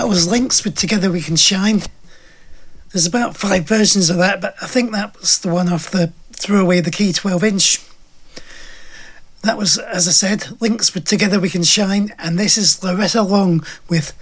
was Lynx with Together We Can Shine. There's about 5 versions of that, but I think that was the one off the Throw Away the Key 12-inch. That was, as I said, Lynx with Together We Can Shine, and this is Loretta Long with